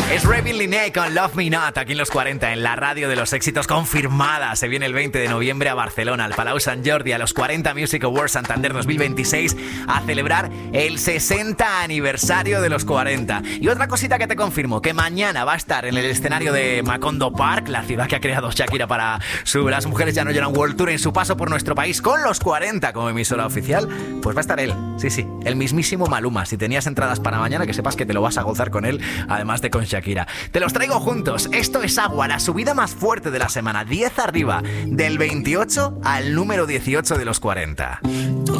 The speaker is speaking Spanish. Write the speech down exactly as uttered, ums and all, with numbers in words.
Es Ravin Linney con Love Me Not, aquí en los cuarenta, en la radio de los éxitos confirmada. Se viene el veinte de noviembre a Barcelona, al Palau Sant Jordi, a los cuarenta Music Awards Santander dos mil veintiséis, a celebrar el sesenta aniversario de los cuarenta. Y otra cosita que te confirmo, que mañana va a estar en el escenario de Macondo Park, la ciudad que ha creado Shakira para su Las Mujeres Ya No Lloran World Tour, en su paso por nuestro país con los cuarenta como emisora oficial. Pues va a estar él, sí, sí, el mismísimo Maluma. Si tenías entradas para mañana, que sepas que te lo vas a gozar con él, además de con Shakira. Te los traigo juntos. Esto es Agua, la subida más fuerte de la semana. diez arriba, del veintiocho al número dieciocho de los cuarenta.